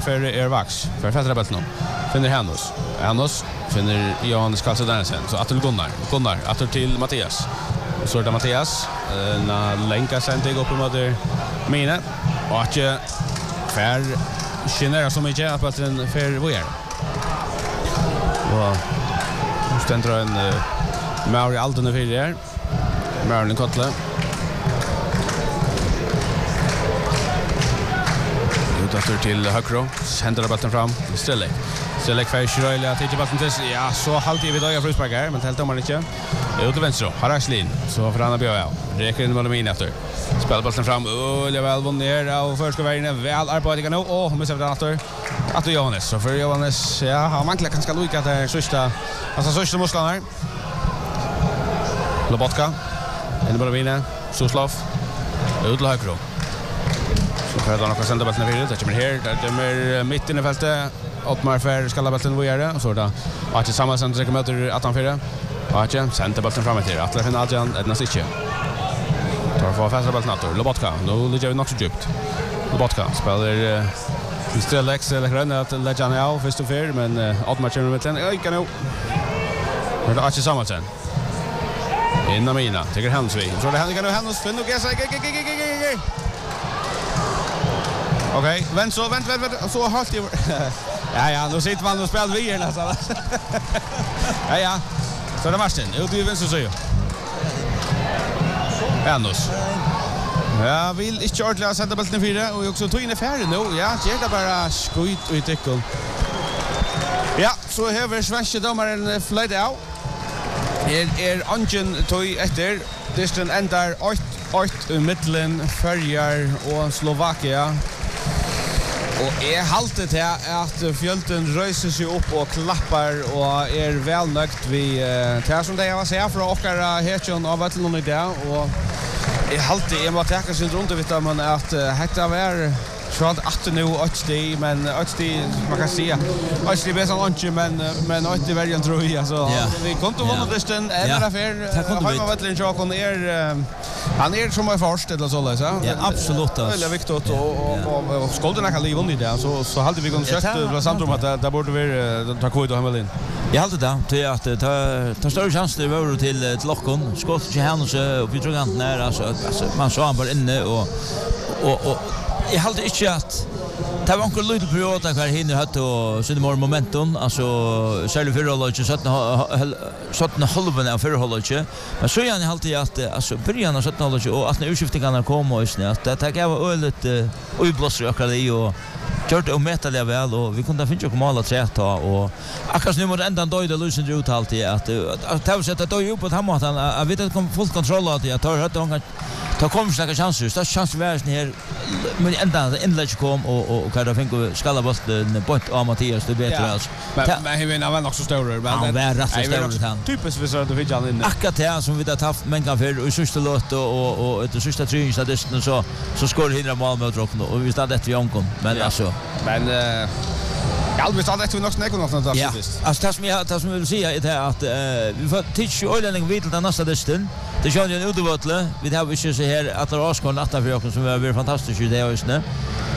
för Vax för fällra bollen. Finner Hanus finner Johannes Karlsson så att till Gunnar att till Mattias. Så är det Mattias länka sen dig upp mot Mina och att för generar som inte att bollen för Weir. Och ständrar en Mauri Alden för där. Marlon Kotle. Utöver till Hökro. Händer bollen fram. Strelek för Schreile att ta bollen till. Ja, så halt vi då i frisparkar, men helt domaren inte. Ut till vänster. Hararslin. Så för han bjöd räcker in med min efter. Spelar bollen fram. Det väl vunnit och första vägen väl arbetar nu. Men så efter att Johannes. Så för Johannes, ja, han manglar ganska lika där sista. Alltså sista musklerna. Lobotka. En bara vinna. Soslov. Ut till Hökro. Så för att han sända bollen vidare. Det kommer här. Det är mitt i fältet. Ottmar för skalla bollen vidare och så då. Och att samma sen försöker möta att han fyra. Och att sända bollen framåt till. Att lämna Adrian Ednas inte. Tar för fasta bollen åter. Lobotka. Nu ligger vi nog så djupt. Lobotka spelar Strelex eller grön att lägga ner av först och fyr men Ottmar kör med den. Jag kan nu. Men det är inte samma sen. Inna Mina, tycker Hansvi. Så det händer nu Hans Finn och Gessa. Okej, vänt så halt ju. Ja, nu sitter man och spelar vi nästan. Ja. Så det Martin, ut i vänster så ju. Anders. Ja, vill inte ordentligt sätta bollen i 4 och också tog in i färre nu. Ja, det är bara skjut och i tackle. Ja, så över svenska domaren flight out. Ungen tog efter. Distan ändar 8 i mitten Färjar och Slovakia. Och är haltet till att fjölten röser sig upp och klappar och är välnökt vid det som det jag var säga för åkara hetjon av vattnen i det och är haltet en vad täcker sin runt vet man att hetta var så att nu 80 men 80 man kan säga 80 bäst lunch men 80 väldigt tror jag så vi kom till våna distan eller affär har vattnen Jakob han är som är först eller så där ja absolut eller viktigt och skoldarna kan leva i det så hade vi koncept samt om att där borde vi ta kod och hemma in. Jag hade det till att ta större chans det var till lockon skott till Hannes och vi tror att när alltså man så han bara inne och jag hade inte att det var en liten period där hinner hade och så det mer momentum alltså själva förra hållet 17 halvan av förra hållet men så jag hade att alltså början av 17 hållet och att när utskiftningarna kom och så att det gav ölet och blåser och det och gjort det omettligt väl och vi kunde finna mål träta och akkurat nu mot ändan då det lösen ut alltid att ta sätta då upp på att han vet att kom full kontroll att jag tar hade hon ta kommer snacka chanser så chans värst här men ända inlägg kom och kan då finka skalla bollen på ett Mattias det bättre alltså men han vill nog så stor men han var rätt stor han typiskt vi så att vi kan in akkurat det som vi har haft men kan för och sista låt och det sista träning så det så skor hindra mål med droppen och vi stod efter Jankon men alltså men ja, vi stod efter nog snäcka något där sist. Alltså det som vill säga är att vi får teach Öland vid till nästa distan. Det gör ju en utvåtle. Vi har ju så här att Raskon natta för oss som är väldigt fantastiskt det är just nu.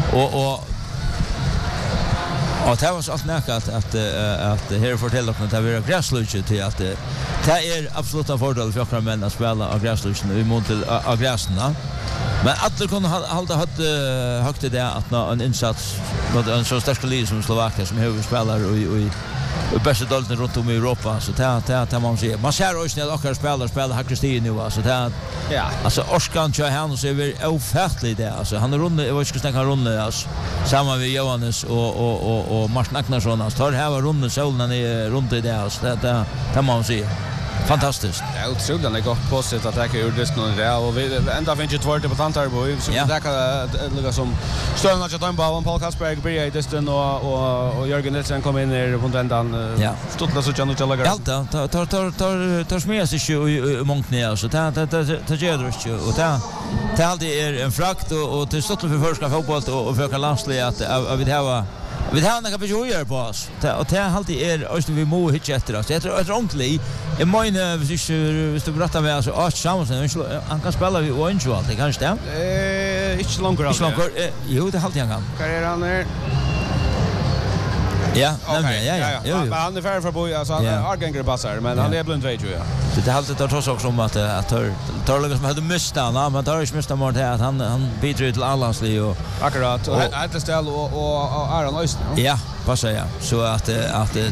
Och det var så allt näkat att här fortäller att det var gräsluchet till att det är absolut en fördel för oss män att spela av gräsluchet i mot till av gräsarna. Men att det kunde hålla högt det att en insats mot en så stark lag som Slovakia som huvudspelar i bästa delen runt om i Europa så det man ser. Man ser också när också spelar Hakristin nu alltså det ja alltså Oskar kör han så är väl ofärtligt det alltså han runde jag vet inte snacka runde alltså samma med Johannes och Martin Agnarsson alltså tar här var runde solen är runt i det alltså det man ser. Fantastiskt. Ja, otroligt det gott positivt att jag gjorde det nu där och vi ända finns ju två debattanter på så det kan lugga som står något att bara Paul Kasperg blir i distan och Jörgen Nilsson kommer in där på ändan. Ja. Stottla så kan du ta lägga. Ja, tar smärs sig ju mångt ner så det gör det ju och det alltid är en frakt och till Stottla för första fotboll och för landslag att vi har några bejojer på oss. Och det alltid är också vi må hitta efter oss. Det är ordentligt. Jag menar hvis du berättar med alltså att Samuelsen han kan spela i Orange det kanske det. Inte långt. Jo, det alltid han kan. Karriär han är Ja, nämligen, ja. Men han är färdig för boy, alltså han är argängare passar, men han är blind 2 tror jag. Det har alltid tagit också om att tar som hade mist han, men tar inte mist han mot att han bidrar till Allandsli och akkurat och ett ställ och Aron Öst. Ja, passar ja. Så att det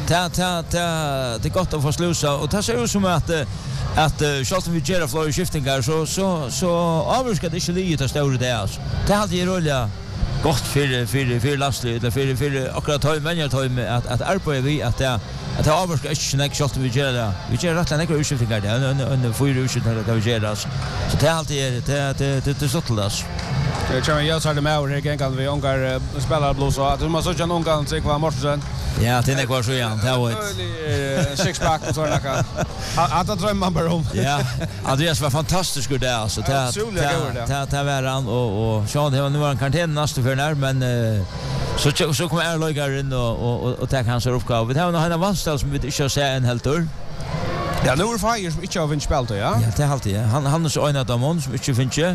är gott att få slusa och det ser ut som att Charlton vi gör flow shiftingar så avskar det inte lite större det alltså. Det hade ju roligt gott för lastlig eller för akkurat höj vänjer att arbeta vi att det avskar inte snäck Charlton vi gör det. Vi gör rätt några utskiftingar där under 4 utskiftingar där vi gör det. Så det alltid det så till oss. Det kommer jag så det med och igen kan vi ongar spela blås så att man så kan ongar sig kvar morsen. Ja, det är kvar så igen. Det var six pack och så där. Att drömma man bara om. Ja, Andreas var fantastisk där alltså. Det var han och Sean det var nu var en karantän nästa för när men så kommer Erlögar in och tar hans uppgåva. Vi har nog en vanställ som vi inte har sett en helt år. Ja, nu är Fire som inte har vunnit spelet ja. Ja, det är alltid. Han är så en av dem som inte finns.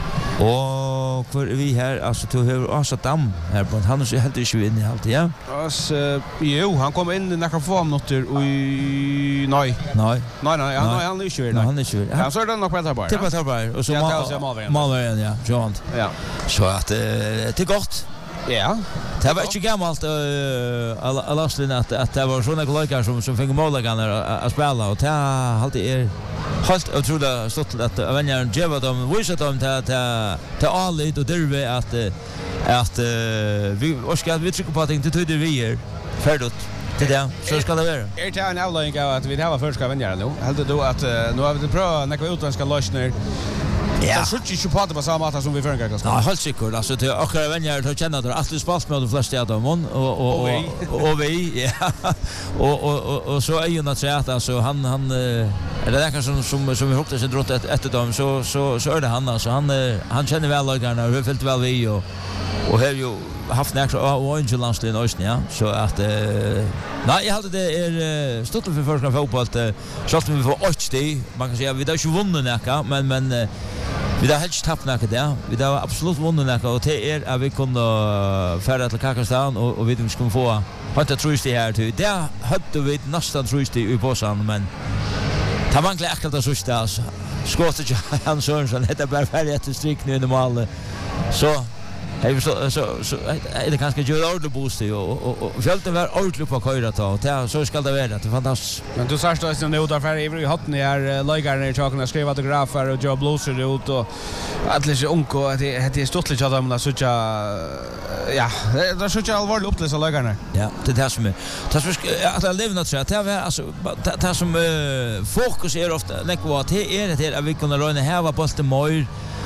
Och för vi här alltså till hur Asa Dam här på han är helt inte inne allt ja. Alltså jo han kom in några få minuter i nej han är inte inne. Han är inte inne. Ja så är det nog bättre bara. Det var bara och så Malmö ja. Johan. Ja. Så att det är gott. Ja. Det var inte gammalt Allanslin att det var såna kollegor som fick målläggarna att spela och det alltid helt otroligt stort att vänner ge dem visat dem till allit och derve att vi ska vi trycka på att inte tyder vi är färdigt till det så ska det vara. Är det en avläggning att vi har första vänner nu? Helt då att nu har vi det bra när vi utländska lösningar. Ja. Så skjuter ju på samma sätt som vi förr ganska. Ja, helt säkert. Alltså det och vänner att känna att alltid spalt med de flesta av dem och vi ja. Och så är ju naturligt alltså han är det kanske som vi hoppas att drott ett dem så är det han alltså han känner väl lagarna och följt väl vi och har ju haft några orange landslin också ja så att nej jag hade det är stort för första fotboll så vi får 8 man kan säga vi har ju vunnit näka men vi har helt tappat näka där. Vi har absolut vunnit näka och det är att vi kunde färda till Kakastan och vi skulle få inte trust det här till. Där hade vi nästan trust i påsan men det var inte äckligt att susta alltså. Skottet han Sörensen heter bara färdigt till stryk nu i mål. Så så det kanske gör ordentligt boost och fälten var ordentligt på köra ta och så ska det vara det är fantastiskt. Men du sa att nu där för i hatten är läggarna i chacken skriva autografer och jobb blåser ut och alldeles onko det är stort lite att de så ja det är så allvarligt uppläsa läggarna. Ja, det är som att jag lever något så att det är alltså det som fokus är ofta näkva det är det att vi kunna räna här var bollen mer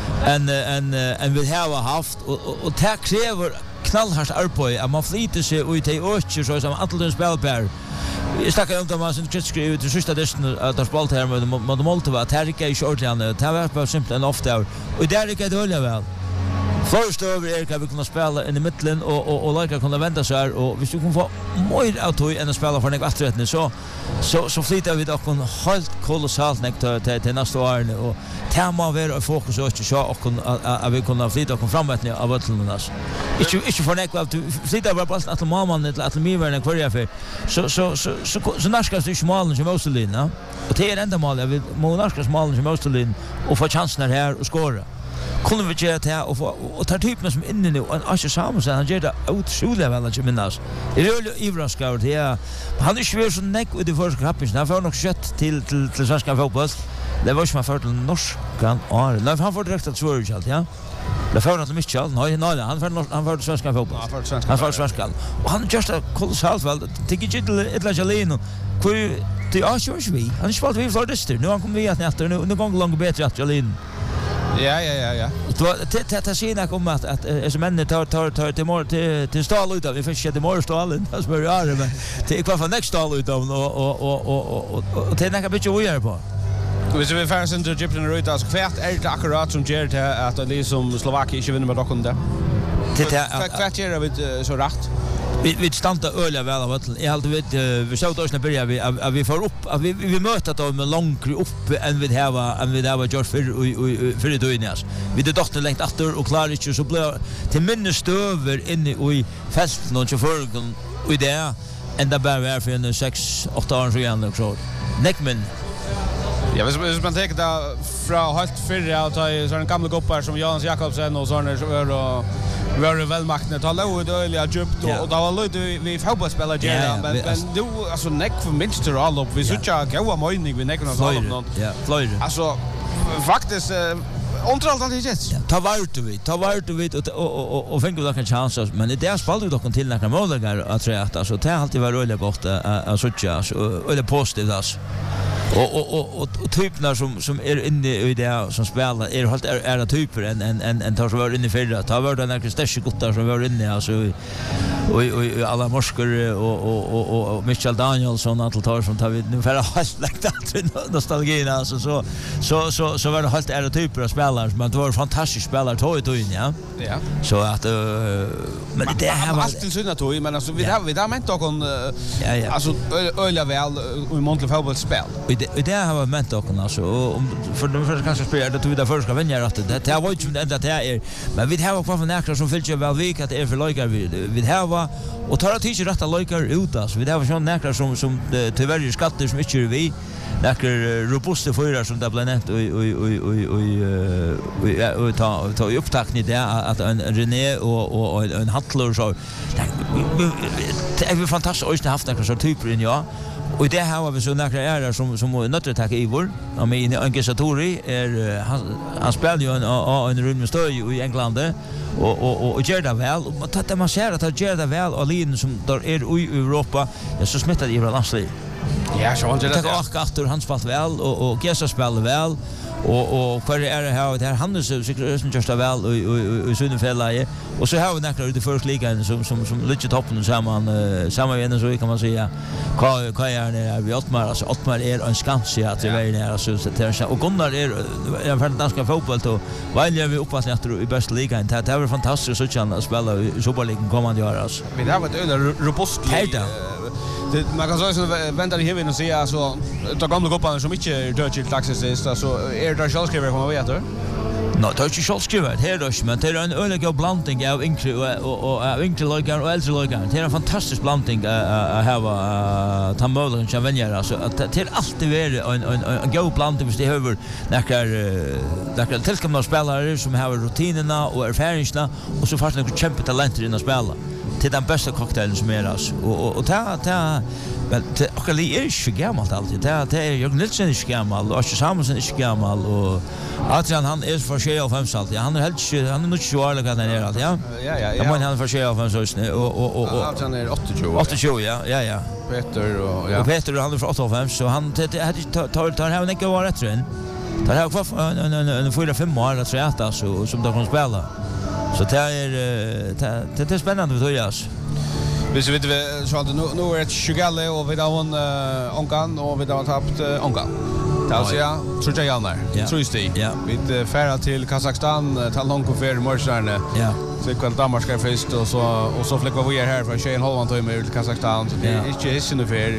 en vi har haft och det kräver knallhårt arbete att man flyter sig ut i öster så som alla spelare. Jag snackar om Thomas och Chris skriver till sista distan att det spalt här med Moldova att här är ju ordentligt det var bara simpelt en off där och där är det väl väl. Först över kan vi kunna spela in i mitten och lika kunna vända sig och vi ska kunna få mer auto än att spela för något atträttning så flyttar vi dock helt kolossalt till nästa år och tema vara fokus och så och att vi kunna flytta och framåt av bollarna. Inte för något att flytta bara på att mamman eller att mig vara kvar för så näskas det smålen som måste linna och det är ända mål jag vill näskas smålen som måste linna och få chansen här och skåra. Kunde vi göra det och ta typen som inne nu och Asher Samuelsson han gör det otroligt väl att minnas. Det är överraskande det han är svår så näck ut i första kappen. Han får nog kött till svenska fotboll. Det var ju som för till norskan och nej han får direkt att svåra allt ja. Det får något mycket nej han får svenska fotboll. Han får svenska. Och han just a kolossalt väl tycker inte ett lagelino. Hur det är ju vi. Han spelar vi för det nu han kommer vi att efter nu går långt bättre att Jalin. Ja. Det ser kom att som män tar till stall ut av vi får det mer stallen alltså vi är men det är kvar för nästa stall ut av och det näka bit ju på. Vi ser vi färdas in till Egypten och alltså kvärt är det akkurat som ger det att det som Slovakien inte vinner med dock under. Det kvärt är det så rätt. Vi stannar öliga väl av att jag alltid vet vi såg då när börjar vi att vi får upp att vi möter då med långt upp än vi har gjort för det innas. Vi det dotter längt efter och klarar inte så blir till minne stöver inne i festen och förgång och det ända bara för en 6-8 år så igen också. Neckman. Ja, hvis man tenker da fra helt fyrre og ta i sånne gamle goppar som Jonas Jakobsen og sånne som var velmaktene, ta lov ut øyelig djupt og da var løyt vi fotballspiller gjerne, men du, altså, nekk for minst til all opp, vi synes ikke gaua møyning vi nekker noen all opp noen. Ja, fløyre. Altså, faktisk, omtralt alltid ikke. Ta vart du vet och fänga dock en chans men det är spalt dock till några målningar att säga att alltså det har alltid varit väldigt gott att söka eller positivt alltså. Och typerna som inne i det som spelar helt är typer en tar som var inne förra tar var den där största gottar som var inne alltså och alla morskor och Michael Danielsson att tar som tar vi nu för helt lagt att nostalgin alltså så var det helt är typer av spelare men det var fantastiskt spelare tog in ja så att men det här var alltid synd tog men alltså vi där ment dock alltså öliga väl i Montreal fotbollsspel det har ment dock alltså för de första kanske spelar det vi där först ska vinna att det var ju som ända det är men vi har kvar för näkra som fyller väl vik att det är för lojkar vi har och tar det inte rätta lojkar ut alltså vi har sån näkra som tyvärr skatter som inte vi näkra robusta fyrar som det blir nämnt och ta upptackning det att en René och en Hattler så det är fantastiskt att ha haft några så typer in ja och det har vi så några är som nötter i vår och med en Angesatori är han spelar ju en rund med stöj i England och gör det väl och man ser att han gör det väl och lin som där är i Europa så smittar i landslag. Ja, så han gör det. Det är han spelar väl och Gesa spelar väl och kvar är det här Hannes säkert just väl och Sunnefälla och så har vi några ute första ligan som lite toppen samman igen så kan man säga vad är det vi Ottmar är en skans att det är där så det och Gunnar är för danska fotboll då väljer vi uppåt efter i bästa ligan det var fantastiskt så att spela i Superligan kommande år alltså vi har varit över robust man kan säga så väntar i huvuden och säga alltså de gamla kopparna som inte dör till taxis alltså är det självskriver kommer vi att no, det är inte självskrivet här då men det är en öliga blandning av yngre och yngre lojkar och äldre lojkar det är en fantastisk blandning att ha tamölen som vänjer alltså att det är alltid en god blandning hvis det behöver några tillkomna spelare som har rutinerna och erfarenheterna och så fast några kämpetalenter in att spela till den bästa cocktailen som är alltså och men och det är ju gammalt alltid det är jag Nilsson är gammal och Samuelsson är gammal och Adrian han är för sig av 5 alltid han är helt han är nog svårare kan han är alltid ja jag menar han för sig av 5 så och Adrian är 80 ja Peter han är för 85 så han tar här inte var rätt in tar här kvar en 4-5 år att säga att så som de kan spela så det är spännande för oss. Hvis vi vet så att nu är det Shugalle och vi har en Onkan och vi har tappat Onkan. Det alltså ja, tror jag gärna. Tror jag. Vi färra till Kazakstan, till Longkofer Morsarne. Ja. Så kan Danmark ska först och så fläckar vi här från Shane Holland till Kazakstan så det är inte hissen för.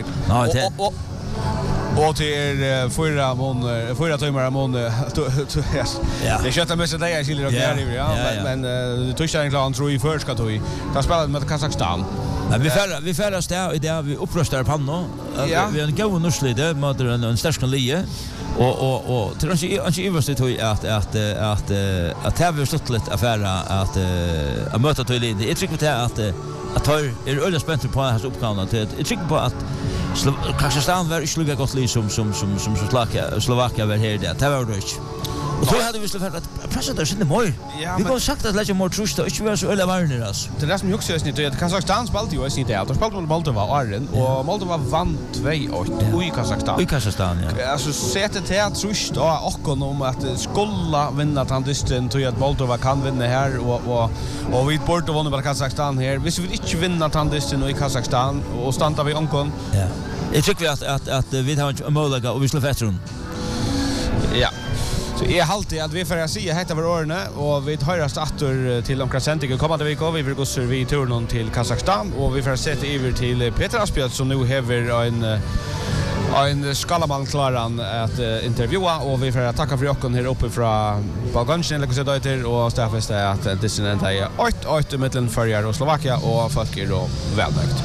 Och till förra timmar mån yes. Det köttar med sig där jag skulle men det tycker jag klart tror i först ska ta i. Ta spelar med Kazakstan. Men vi färdas där i det vi upprustar panno. Vi har en god norslide mot en stark lie och tror inte överst till att det har stått lite affära att möta till det. Jag tycker att tar är öle spänt på hans uppgåvan att jag tycker på att Kazakstan var inte lika gott liv som Slovakia var här det var det inte. Och så hade vi släppt att pressa där sen mer. Vi har sagt att lägga mer trust och inte vara så öle varner alltså. Det där som jag också inte att Kazakstan spelade ju inte där. De spelade mot Moldova Arden och Moldova vann 2-8 i Kazakstan. I Kazakstan ja. Alltså sättet till att trust och om att skulle vinna tandisten till att Moldova kan vinna här och vi borde vinna på Kazakstan här. Hvis vi inte vinner tandisten i Kazakstan och stannar vi onkon. Ja. Jag tycker att vi har en möjlighet och vi slår fast runt. Ja. Så jag alltid att vi får se heter var årene och vi höras åter till omkring sendingen kommande vecka. Vi vill gå sur vi turen till Kazakstan och vi får se över till Peter Asbjørn som nu har en skalaman klaran att intervjua och vi får tacka för jocken här uppe från Balganchen eller så där och Steffes är att dissident är 8 mellan Förjar och Slovakia och folk är då välnöjt.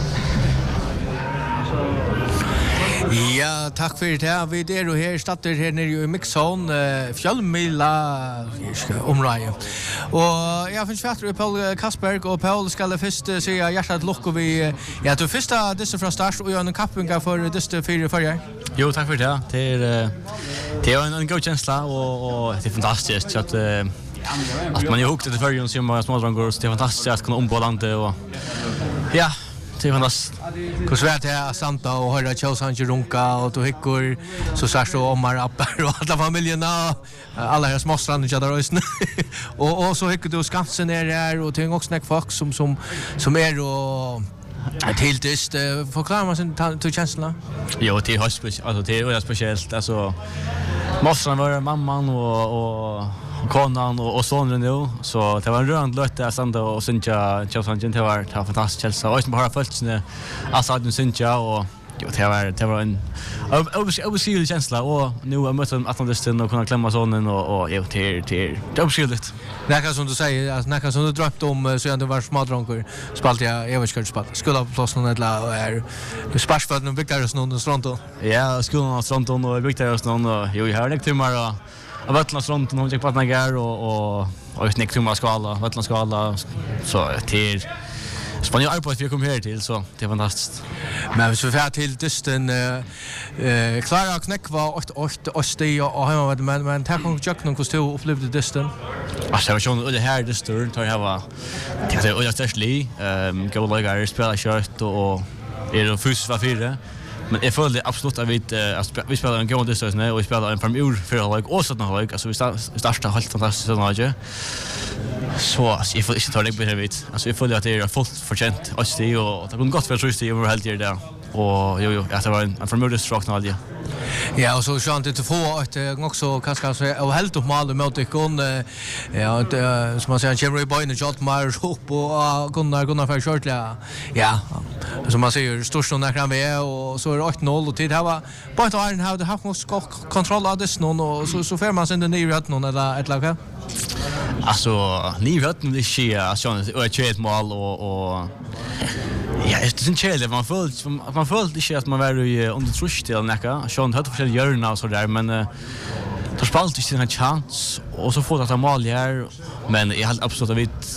Ja, tack för det. Vi är då här startar här nere i Mixzone, fjällmila område. Och jag finns fatter Paul Kasperg och Paul ska först säga hjärtat lock och vi du första dessa från start och en kappinga för dessa fyra förjar. Jo, tack för det. Det är en god känsla och det är fantastiskt att man är hooked till förjon som många smådrangar så det är fantastiskt att kunna ombå landet och ja. Det är fantastiskt. Hur svårt det är Santa och höra Chelsea runka och då hickor så särskilt Omar appar och alla familjerna alla här småstranden och där ösn och så hickor du Skansen är där och ting också snack folk som är och helt just förklarar man sin till känslorna. Jo, det är speciellt alltså det är speciellt alltså måste vara mamman och konan och sonen nu så det var en rörande löte att sända och synja Chelsea det var fantastiskt Chelsea och bara följt när Assad synja och det var en överskridlig känsla och nu har mött Atlantisten och kunna klämma sonen och det är överskridligt. Näka som du säger att näka som du drömt om så ändå var smådranker spalt jag överskridspalt skulle ha plats någon eller är sparsfödd och Victorias någon stronton. Ja, skolan av stronton och Victorias någon och jag har lekt timmar och vattnas runt och jag vattnar gär och ett nektumma skala vattnas skala så till Spanien arbete vi kom här till så det är fantastiskt. Men så för till dysten Klara knäck var 8 steg och hemma men tack och jag någon kostym upplevde dysten. Alltså jag såg det här dysten tar jag var det är jag störstlig gå lägga spela kört och är det fysiskt var fyra. Men jag följde absolut att vi spelar en god distans och vi spelar en premiär för halvlek och sådana halvlek alltså vi startar helt fantastiskt sådana här. Så jag får inte ta det på det vet. Alltså jag följer att det är fullt förtjänt och det och det går gott för trust i över helt där. Och jo det var en premiär stråknad. Ja, och så skönt att få ett också kanske så och helt upp mål mot ikon ja som man säger Jerry Boy och Jolt Myers upp och Gunnar för shortla. Ja. Som man säger störst och när vi är och så är 8-0 och tid här var på att han hade haft kontroll av det någon och så får man sen den nya rätt någon eller ett lag. Alltså ni vet det sker alltså ett tredje mål och ja, det är inte helt man följt inte att man var under trust till näka. Sean hade försökt göra något så där men då spalt inte en chans och så får det att mål här men jag har absolut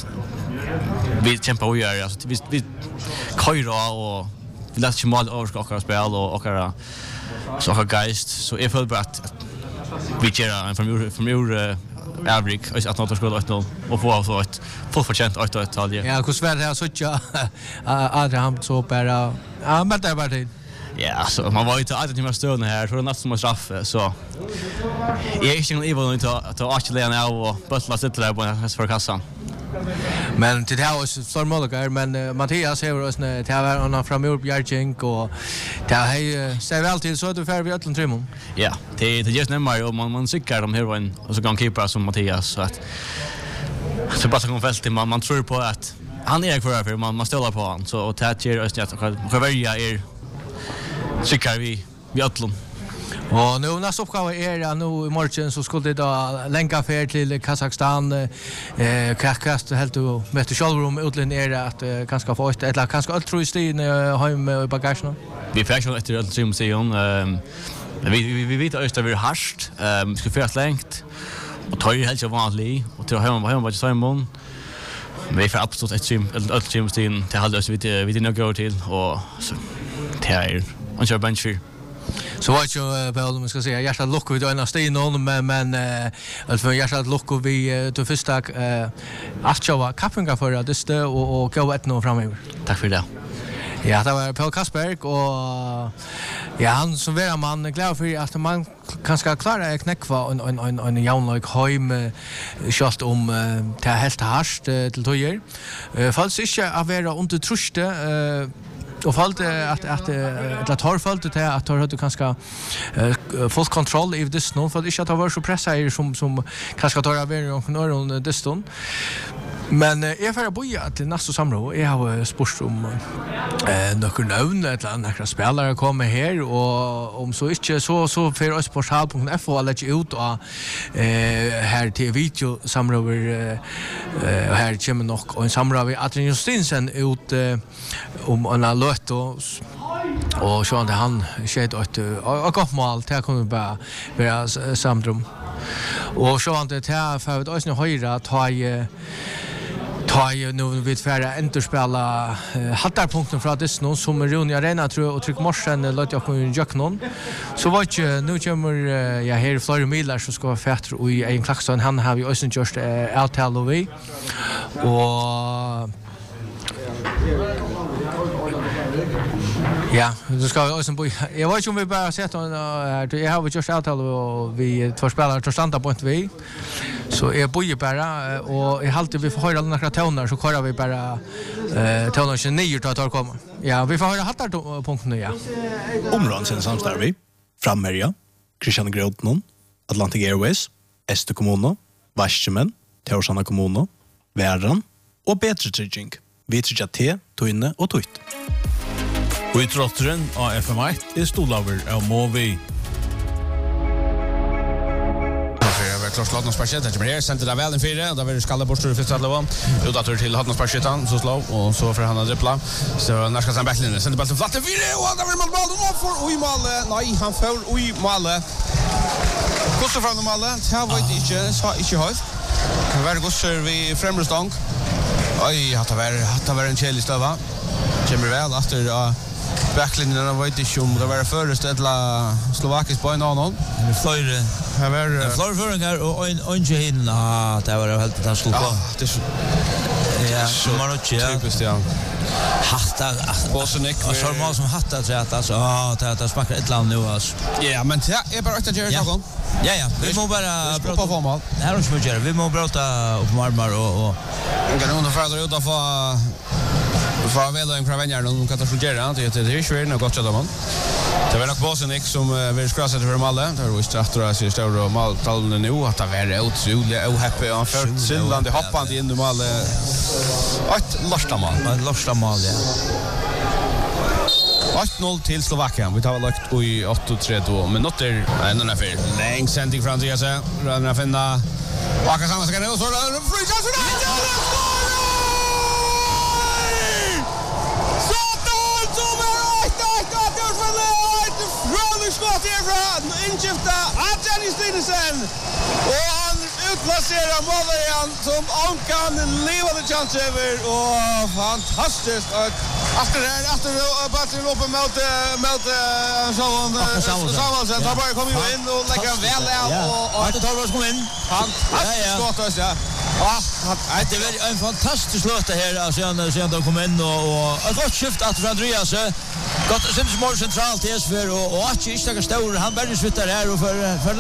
vi kämpar och gör alltså vi köra och vi låter ju mål överskaka spel och så har geist så är för att vi gör en från average att något skulle 8-0 och få så ett fullförtjänt 8-1 ja hur svårt det är så att han så bara ja men det var det. Ja, så man var ju inte alltid med stöden här så det nästan som straff så jag är inte even att Archie och Butler sitter där på för kassan. Men till det här var så målgare men Mattias har oss när det var han från Bjärging och det här säger väl till så att du får vi öllon trimon. Ja, det är just nämmer och man cyklar de här var och så kan keeper som Mattias så att så bara så kom fält man tror på att han är kvar för man ställer på han så och tätjer och att välja är cyklar vi öllon. Och nu nästa uppgåva är nu i morgon så skulle det då länka för till Kazakstan kast helt och möta showroom utlen är att kanske få ett eller kanske allt tror i stin hem i bagagen. Vi fick ju efter att se vi vet att det är harsht ska först längt och tar ju helt vanligt och till hem bara Simon vi får absolut ett stream stin till halvårs vi det gå till och så det är on your bench. Så var ju väl man ska säga hjärtat lock vid ena stenen men alltså hjärtat lock vi till första att köra kappingar för det och gå ett nå framöver. Tack för det. Ja, det var Paul Kasperg och ja, han som var man glad för att man kanske klara knäcka en jävnlig hem shot om det helt harst till tojer. Falls inte att vara under truste och följde att tar följde det att tar hade ganska full kontroll i det snön för inte att vara så pressad som kanske tar över någon distan. Men jag får boja till nästa samråd. Jag har spurt om några namn eller några spelare kommer här och om så inte så för oss på portal.fo och lägga ut och här till video samråd här kommer nog en samråd med Adrian Justinsen ut om en låt och så han sked ett gott mål till kommer bara vara samrum. Och så han det här för att oss nu höra ta ju nu vid färra enterspela hattarpunkten från det snön som Rune Arena tror jag och tryck morsen låt jag kunna jack någon så var ju nu kommer jag här Florida Miller så ska fätter och i en klaxon han har ju också just avtal och vi och ja, då ska vi också bo. Jag vet inte om vi bara sett jag har just avtal och vi två spelare tar standa på vi. Så jag bor ju bara och jag alltid vi får höra några toner så kör vi bara toner 29 tar komma. Ja, vi får höra hattarpunkten nu ja. Områden sen samstarv vi. Frammerja, Christian Grodnon, Atlantic Airways, Este Kommuno, Varsjemen, Torsana Kommuno, Värran och Bättre Trygging. Vi tryggja te, toinne och tutt. Og i trotteren av FM1 stolaver av Movi. Klart Hotnarsparket, det kommer här, sänter det väl en fyra, och där vill skalla bort stor första lån. Utåt till Hotnarsparketan, så slå, och så för han att dribbla. Så när ska sen backlinjen, sänter bollen flatt en fyra, och där vill man bollen och får oj mål. Nej, han får oj mål. Kostar fram målet, här var det inte, så inte högt. Kan vara gossar vi främre stång. Oj, hatta var en chelig stöva. Kommer väl efter backlinjen av vet inte om det var först eller slovakisk på en annan. Det flöjde. Här var flöjföringar och en hin det var helt att slå på. Ja, så man också ja. Typiskt ja. Hatta Bosnick. Och så måste som hatta så att alltså det smakar ett land nu alltså. Ja, men det är bara att göra någon. Ja, vi må bara prata på mål. Det här är så mycket. Vi må prata upp marmar och kan nog föra ut av för väl en kravänjar någon kan ta fungera det är ju svårt något gott att man. Det var nog Bosnick som vill skrasa det för mål. Det var ju strattra sig stor och måltalen nu att det var otroligt ohappy och för Finland hoppande in i mål. Ett lörsta mål ja. 8-0 till Slovakien. Vi tar lagt i 8-3 minuter. Ännu en för lång sändning från Andreas. Rönna finna. Aka samma ska nu så där. Free chance för skott ifrån inskifta Adrian Justinsen och han utplacerar målaren som Ankan levande chans över och fantastiskt efter batteri uppe mot Samuelsen tar bara kommer ju in och lägger väl och det tar bara kom in fantastiskt skott ja. Det var en fantastisk låt här sen de kom in och ett gott skift att Andreas gott syns mer centralt i SVR och att inte stor han börjar svittar här och för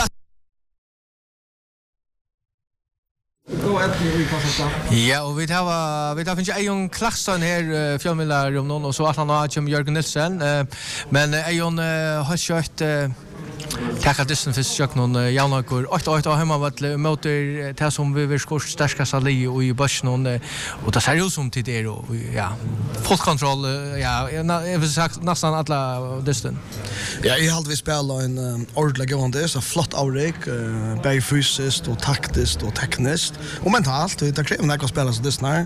ja, och vi tar finns ju en klaxson här fjällmillar om någon och så att han har Jim Jörgen Nilsson men Ejon har kört Tackar dysten för sök någon Janakor 8-8 hemma vart mot det som vi vill skors starkast ali och i börsen och det ser ut som till det och ja full kontroll ja jag vill sagt nästan alla dysten. Ja, jag hade vi spelat en ordentlig gående så flott avrik både fysiskt och taktiskt och tekniskt och mentalt det kräver när jag spelar så dysten här.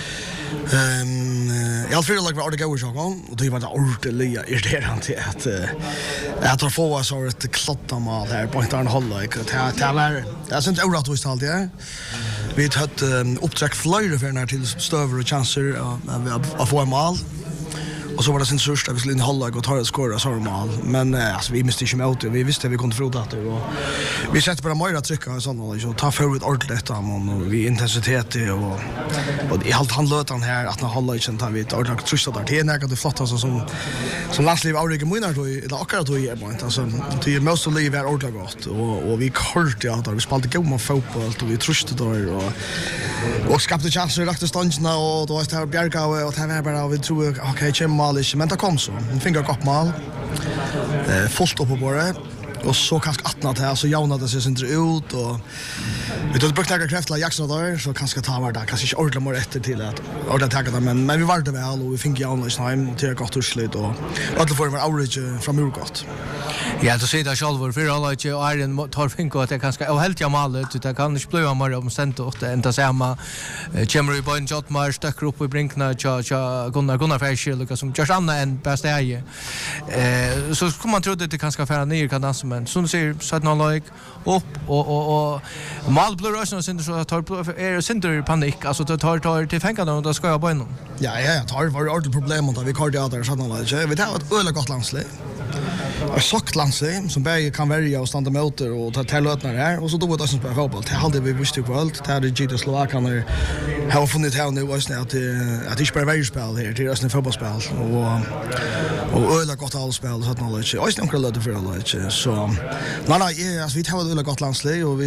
Jag har försökt att det går så gång och det var det ordentligt irriterande att jag får så ett klottamål här på en hålla det var jag syns orättvist allt det vi har haft uppträck flöjder för när till stöver och chanser att få en mål och så var det sin största vi skulle in hålla och ta ett skåra så mål men alltså vi måste inte mot det vi visste vi kunde förlora det och vi sätter bara mer att trycka och sånt och ta för ett ordentligt och vi intensitet och i allt handlar det här att när hålla inte tar vi ett ordentligt tryck där det är något det flotta som landsliv Aurige Munar då eller akkurat då är bara alltså det är most of live är ordentligt gott och vi kort ja då vi spelade god fotboll och vi tröstade då och Och skapade chanser rakt stångarna och då var det här Bjärgau och det här bara vi tror okej, kommer mål inte, men det kom så. Vi fick ett gott mål. Fullt upp på bordet. Och så kanske 18 här så jaunade sig inte ut och vi tog brukt några krafter Jackson där så kanske ta var där kanske inte ordentligt mer efter till att ordentligt ta det men vi var det väl och vi fick jauna snäm till gott urslut och alla får vara average från Murgott. Ja, då ser det själv för alla att Iron tar finko att det kanske är helt jämalt det kan inte bli mer omständigt och inte samma Chemery Boy Jotmar stack upp i brinkna Gunnar Färsjö Lucas som just Anna en bästa är så kommer man tro att det kanske färra ner kan dansa men som ser så att någon like upp och mal blue rush och synder så tar synder panik alltså tar till fängarna och då ska jag bara in. Ja, tar var det ordentligt problem och vi kör det där så att någon like vi tar ett öle gott landslag. Och sokt landslag som bäge kan välja och stanna motor och ta tillötnar här och så då det som spelar fotboll. Det hade vi visst ju kvällt. Det hade GT Slovakianer har funnit här nu var snart att det spelar väl spel här till resten fotbollsspel och öle gott allspel så att någon like. Och snart lite för alla like så nej alltså vi tar ett öle gott landslag och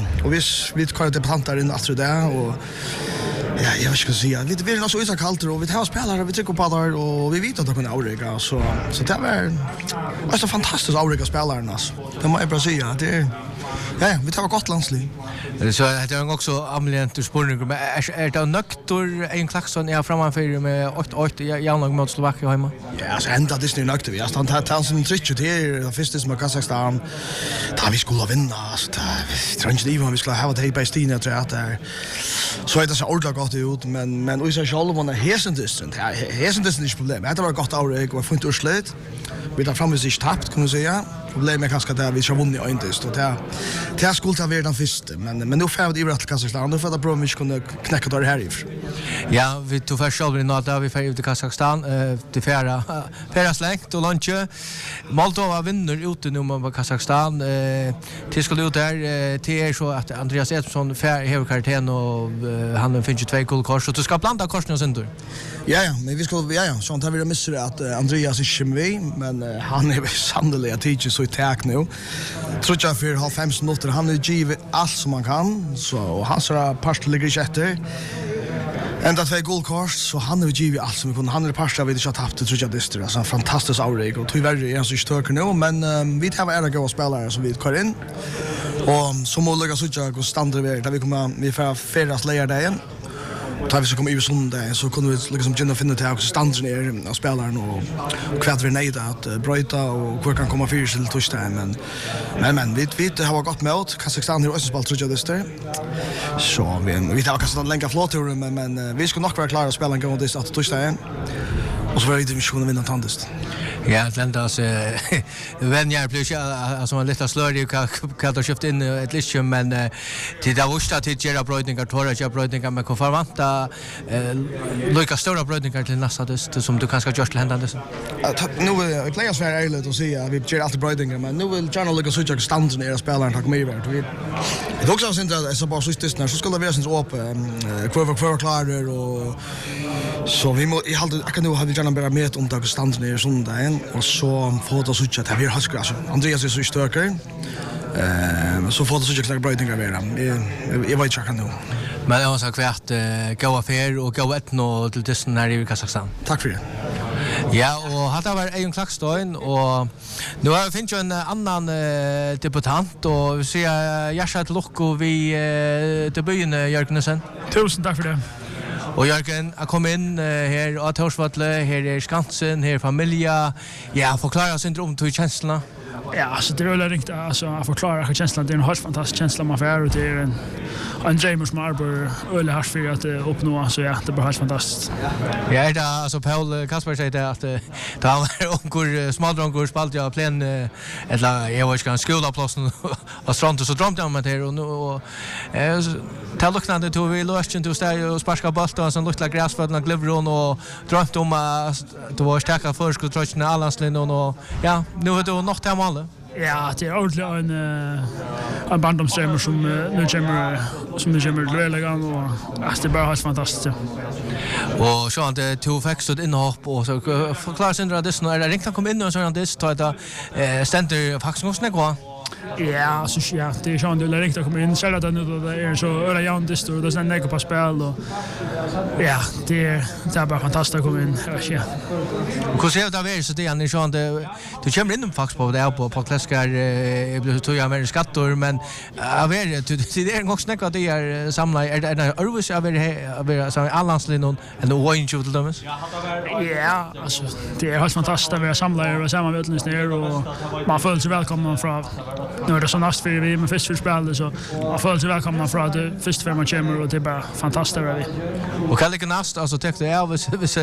vi kör det plantar in efter det och ja, jag vet inte säga. Vi är så isa kallt och vi tar spelare vi trycker på där och vi vet att det kan avrika så det var så fantastiskt avrika spelarna alltså. Det måste jag bara säga. Det ja, vi tar gott landslag. Så det är också amulent spårning men är det nöktor en klaxon är framför med 8 januari mot Slovakien hemma. Ja, så ända det är nöktor vi. Alltså han tar som tryck till det första som Kazakstan. Där vi skulle vinna alltså tror inte vi skulle ha det på Stina tror jag där. Så är det så ordentligt gott ut men vi så själva man hesendistant. Hesendistant är problem. Det var gott avrek och funnit urslut. Vi tar fram vi sig tappt kan man säga. Problemet är kanske att vi har vunnit inte och det skulle ta vara den första men nu får vi i rätt Kazakstan då för att prova vi kunna knäcka det här ifrån. Ja, vi tog först själva i natt vi får ut till Kazakstan till färra slängt och lunch. Moldova vinner ute nu mot Kazakstan. Till skulle ut där till så att Andreas Edson har karantän och han finns ju 2 guldkort så du ska blanda korsen och sen. Ja, men vi ska så tar vi missar att Andreas är chemi men han är sannolikt teacher så i tack nu. Tror jag för 5 minuter han är givet allt som man kan så han så parst ligger efter. Ända 2 guldkort så han är givet allt som vi kunde han är parst av det jag tappat tror jag det är så fantastiskt avrek och tyvärr är han så stök nu men vi tar era goda spelare som vi kör in. Och så må lägga så jag standard där vi kommer vi får färdas lägga där igen. Tar vi så kommer i söndag så kunde vi liksom gynna finna till också standarden är av spelaren och kvart vi nöjda att bryta och hur kan komma fyra till torsdag men vi har gått med åt Kazakstan har också spelat tror jag det där så vi tar kanske den länka flåturen men vi ska nog vara klara att spela en gång det att torsdag och så var det divisionen vinna tandest. Ja, Atlantas vänner plus alltså en liten slörig kan ta skift in ett litet men till det första till Gerard Brödingar Torra Gerard Brödingar med konfirmanta Lucas stora Brödingar till nästa det som du kanske just händande så. Nu players för ärligt att säga vi Gerard alltid Brödingar men nu vill John Lucas så jag stannar ner och spelar tack med vart vi. Det också syns att så bara så när så skulle det vara syns upp kvar klarar och så vi må jag kan nu ha vi gärna bara med om att stanna ner söndagen och så får det så att det blir hasgras. Andreas är så störker. Så får det så att Brödingar vara. Jag vet inte nu. Men jag har sagt att gå affär och gå ett nå till dessen här i Kazakstan. Tack för det. Ja, och hade var en klackstön och nu har vi finns ju en annan debutant och vi ser Jersa till Lokko vi till byn Jörgensen. Tusen tack för det. Och Jörgen har kommit in här och Torsvatle, här är Skansen, här är familja. Ja, förklara syndrom till känslorna. Ja, så det är väl riktigt alltså att förklara känslan. Det är en helt fantastisk känsla man får och det är en dröm som arbetar öle här för att uppnå så ja, det är bara helt fantastiskt. Ja, det alltså Paul Kasper säger det att det har onkel smådronkor spalt jag plan eller jag var ska skolaplatsen och stranden så drömde jag om det och nu tal luktande till vi lösten till stad och sparska bollen och så luktar gräsfötterna glivron och drömde om att det var starka förskottröchna Allanslin och ja, nu är det nog det målet. Ja, det är ordentligt en barndomsdröm som nu kommer lölegan och det är bara helt fantastiskt. Och så han tog faktiskt inhopp och så förklarar syndra det snarare ringt han kom in och så han det tar det ständer faktiskt också något. Ja, så ja, det är sånt det lär inte komma in själva då det är så öra jämnt det står det sen lägger på spel och ja, det är bara fantastiskt att komma in. Ja. Hur ser det ut så det är ni sånt du kommer in faktiskt på det på Kläskar blir tog jag mer skattor men av det är också snacka det är samla är Örvis över så Allandslinjen och Orange till dem. Ja, alltså det är helt fantastiskt att vara samlare och samma mötens ner och man känner sig välkommen från nu är det så näst för vi med först för spel så man känner sig välkommen från att först för man kommer och det är bara fantastiskt vi. Och kan det näst alltså täckte jag vis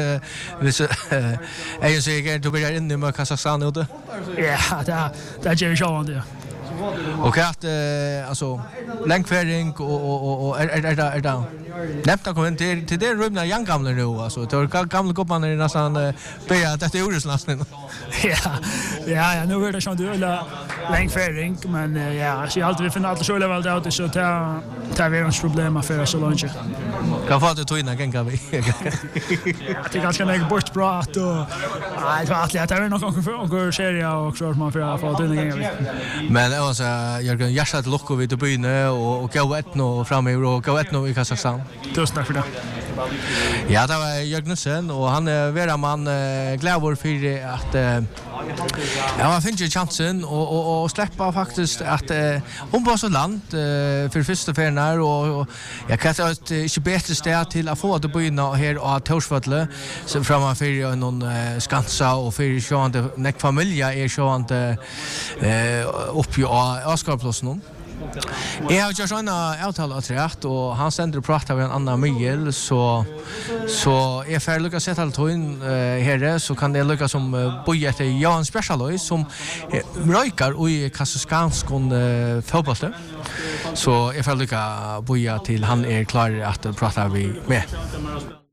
jag säger du blir inne med Kazakstan ute. Ja, det är ju så det. Och att alltså längdfärring och är det lämta kommer till det rumna young gamla nu alltså det är gamla gubbarna är nästan börja det är ordsnasten. Ja, nu är det så du eller längdfärring men ja, så jag alltid finner att så level det så ta vi har problem för så långt. Kan få det tog innan kan vi. Det är ganska mycket bortprat och nej, det är nog någon serie och så man för att få det innan. Men alltså Jörgen Jarsat Lokko vid byn och gå ett nå framöver och gå ett nå i Kazakstan. Tusen tack för det. Ja, det var Jörgensen och han är man glädjer för att ja, man finner chansen och släppa faktiskt att på så land för första färnar och jag kan säga att inte bättre sted till att få det börja här och Torsvalle som framför någon Skansa och för sjönde näck familj är sjönde uppe i Askarplatsen. Jag har just en avtal att rätt och han sänder prata med en annan Miguel så är för Lucas sätta in här så kan det lyckas som boja till Jan Specialois som rökar i Kazakstan fotboll så är för Lucas boja till han är klar att prata vi med.